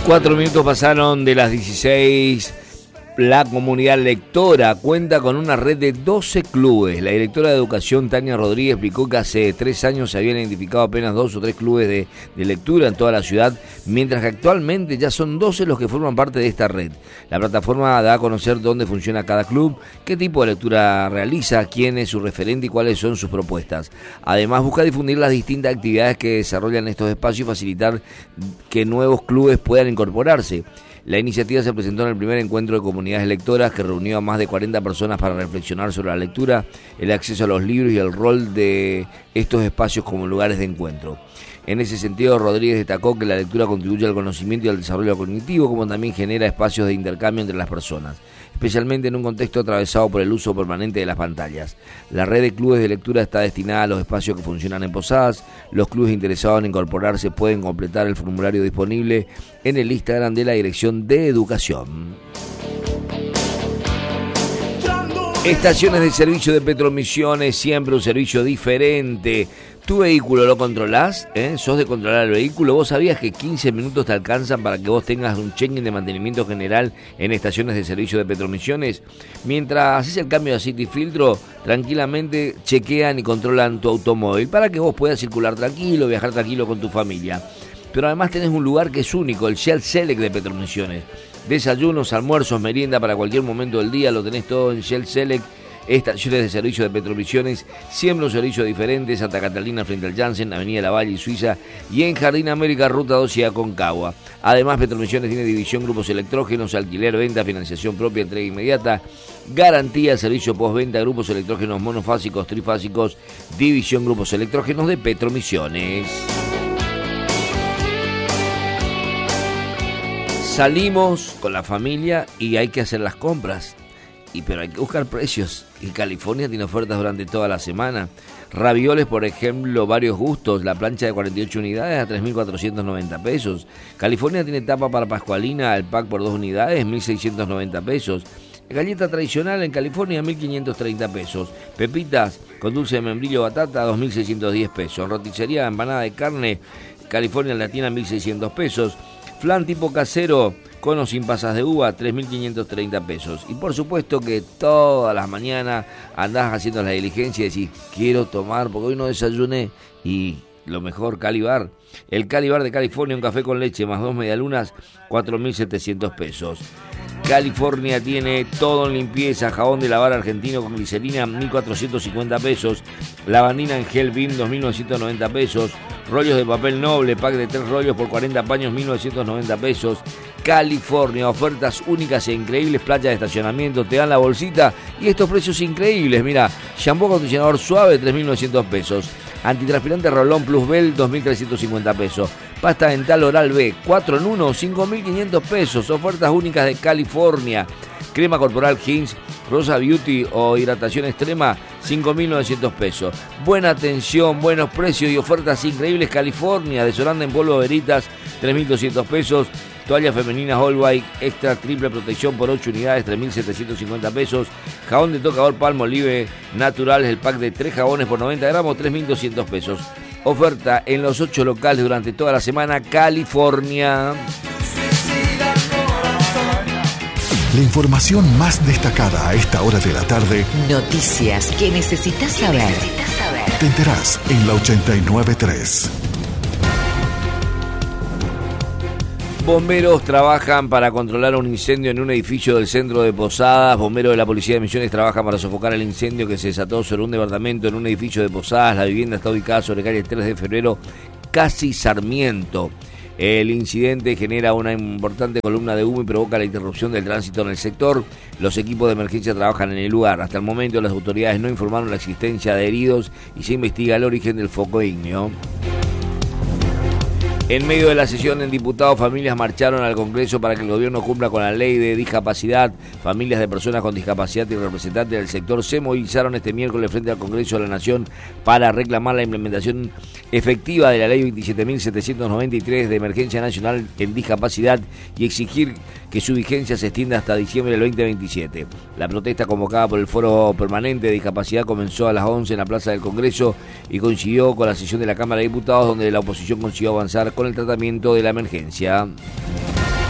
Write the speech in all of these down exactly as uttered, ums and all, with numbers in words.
Cuatro minutos pasaron de las dieciséis. La comunidad lectora cuenta con una red de doce clubes. La directora de Educación, Tania Rodríguez, explicó que hace tres años se habían identificado apenas dos o tres clubes de, de lectura en toda la ciudad, mientras que actualmente ya son doce los que forman parte de esta red. La plataforma da a conocer dónde funciona cada club, qué tipo de lectura realiza, quién es su referente y cuáles son sus propuestas. Además, busca difundir las distintas actividades que desarrollan estos espacios y facilitar que nuevos clubes puedan incorporarse. La iniciativa se presentó en el primer encuentro de comunidades lectoras que reunió a más de cuarenta personas para reflexionar sobre la lectura, el acceso a los libros y el rol de estos espacios como lugares de encuentro. En ese sentido, Rodríguez destacó que la lectura contribuye al conocimiento y al desarrollo cognitivo, como también genera espacios de intercambio entre las personas, especialmente en un contexto atravesado por el uso permanente de las pantallas. La red de clubes de lectura está destinada a los espacios que funcionan en posadas. Los clubes interesados en incorporarse pueden completar el formulario disponible en el Instagram de la Dirección de Educación. Estaciones de servicio de Petromisiones, siempre un servicio diferente. ¿Tu vehículo lo controlás? ¿Eh? ¿Sos de controlar el vehículo? ¿Vos sabías que quince minutos te alcanzan para que vos tengas un check-in de mantenimiento general en estaciones de servicio de Petromisiones? Mientras haces el cambio de aceite y filtro, tranquilamente chequean y controlan tu automóvil para que vos puedas circular tranquilo, viajar tranquilo con tu familia. Pero además tenés un lugar que es único, el Shell Select de Petromisiones. Desayunos, almuerzos, merienda para cualquier momento del día, lo tenés todo en Shell Select. Estaciones de servicio de Petromisiones, siempre un servicio diferente, Santa Catalina frente al Janssen, Avenida Lavalle y Suiza, y en Jardín América, Ruta doce y Aconcagua. Además, Petromisiones tiene división grupos electrógenos, alquiler, venta, financiación propia, entrega inmediata, garantía, servicio postventa, grupos electrógenos monofásicos, trifásicos, división grupos electrógenos de Petromisiones. Salimos con la familia y hay que hacer las compras. Y pero hay que buscar precios, y California tiene ofertas durante toda la semana. Ravioles, por ejemplo, varios gustos, la plancha de cuarenta y ocho unidades a tres mil cuatrocientos noventa pesos. California tiene tapa para Pascualina, el pack por dos unidades, mil seiscientos noventa pesos. Galleta tradicional en California, mil quinientos treinta pesos. Pepitas con dulce de membrillo batata, dos mil seiscientos diez pesos. Roticería, empanada de carne, California Latina, mil seiscientos pesos. Flan tipo casero, con o sin pasas de uva, tres mil quinientos treinta pesos. Y por supuesto que todas las mañanas andás haciendo la diligencia y decís, quiero tomar, porque hoy no desayuné, y lo mejor, Calibar. El Calibar de California, un café con leche más dos medialunas, cuatro mil setecientos pesos. California tiene todo en limpieza, jabón de lavar argentino con glicerina, mil cuatrocientos cincuenta pesos. Lavandina en gel Vim, dos mil novecientos noventa pesos. Rollos de papel noble, pack de tres rollos por cuarenta paños, mil novecientos noventa pesos. California, ofertas únicas e increíbles, playa de estacionamiento, te dan la bolsita y estos precios increíbles. Mira, shampoo acondicionador suave, tres mil novecientos pesos. Antitranspirante Rolón Plus Bell, dos mil trescientos cincuenta pesos. Pasta dental Oral B, cuatro en uno, cinco mil quinientos pesos. Ofertas únicas de California. Crema corporal Hins, Rosa Beauty o hidratación extrema, cinco mil novecientos pesos. Buena atención, buenos precios y ofertas increíbles. California, desodorante en polvo Veritas, tres mil doscientos pesos. Toallas femeninas All White extra triple protección por ocho unidades, tres mil setecientos cincuenta pesos. Jabón de tocador Palmolive Naturales, el pack de tres jabones por noventa gramos, tres mil doscientos pesos. Oferta en los ocho locales durante toda la semana. California. La información más destacada a esta hora de la tarde. Noticias que necesitas saber. Necesitas saber. Te enterás en la ochenta y nueve punto tres. Bomberos trabajan para controlar un incendio en un edificio del centro de Posadas. Bomberos de la Policía de Misiones trabajan para sofocar el incendio que se desató sobre un departamento en un edificio de Posadas. La vivienda está ubicada sobre calle tres de febrero, casi Sarmiento. El incidente genera una importante columna de humo y provoca la interrupción del tránsito en el sector. Los equipos de emergencia trabajan en el lugar. Hasta el momento las autoridades no informaron la existencia de heridos y se investiga el origen del foco ígneo. En medio de la sesión en diputados, familias marcharon al Congreso para que el gobierno cumpla con la ley de discapacidad. Familias de personas con discapacidad y representantes del sector se movilizaron este miércoles frente al Congreso de la Nación para reclamar la implementación efectiva de la ley veintisiete mil setecientos noventa y tres de emergencia nacional en discapacidad y exigir que su vigencia se extienda hasta diciembre del veinte veintisiete. La protesta convocada por el Foro Permanente de Discapacidad comenzó a las once en la Plaza del Congreso y coincidió con la sesión de la Cámara de Diputados, donde la oposición consiguió avanzar con el tratamiento de la emergencia.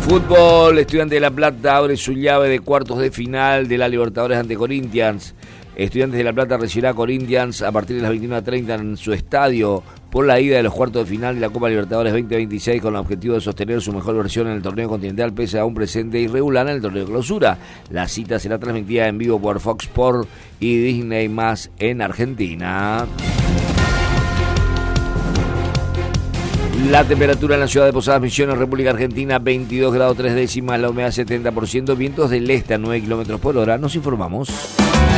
Fútbol, Estudiantes de La Plata abre su llave de cuartos de final de la Libertadores ante Corinthians. Estudiantes de La Plata recibirá a Corinthians a partir de las veintiuna treinta en su estadio por la ida de los cuartos de final de la Copa Libertadores veinte veintiséis con el objetivo de sostener su mejor versión en el torneo continental pese a un presente irregular en el torneo de clausura. La cita será transmitida en vivo por Fox Sports y Disney más en Argentina. La temperatura en la ciudad de Posadas Misiones, República Argentina, veintidós grados tres décimas, la humedad setenta por ciento, vientos del este a nueve kilómetros por hora. Nos informamos.